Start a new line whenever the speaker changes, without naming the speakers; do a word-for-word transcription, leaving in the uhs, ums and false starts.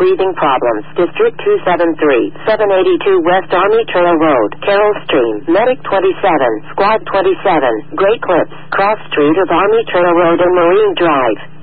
breathing problems. District two seventy-three, seven eighty-two West Army Trail Road, Carroll Stream, Medic twenty-seven, Squad twenty-seven, Great Clips, Cross Street of Army Trail Road and Marine Drive.